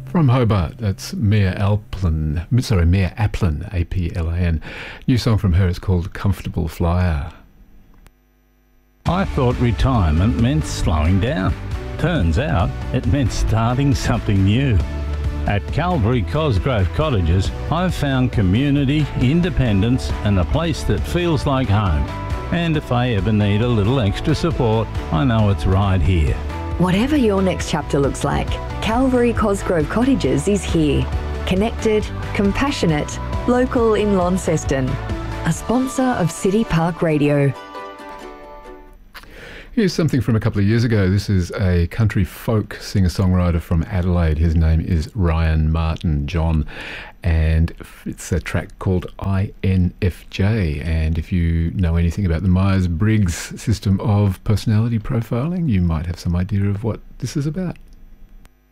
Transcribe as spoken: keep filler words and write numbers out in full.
From Hobart, that's Mia Applin, sorry, Mia Applin, A P L A N. New song from her is called Comfortable Flyer. I thought retirement meant slowing down. Turns out it meant starting something new. At Calvary Cosgrove Cottages, I've found community, independence and a place that feels like home. And if I ever need a little extra support, I know it's right here. Whatever your next chapter looks like, Calvary Cosgrove Cottages is here. Connected, compassionate, local in Launceston. A sponsor of City Park Radio. Here's something from a couple of years ago. This is a country folk singer-songwriter from Adelaide. His name is Ryan Martin John, and it's a track called I N F J. And if you know anything about the Myers-Briggs system of personality profiling, you might have some idea of what this is about.